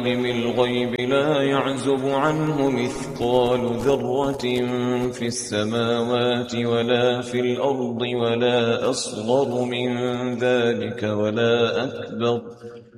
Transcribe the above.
عالم الغيب لا يعزب عنه مثقال ذرة في السماوات ولا في الأرض ولا أصغر من ذلك ولا أكبر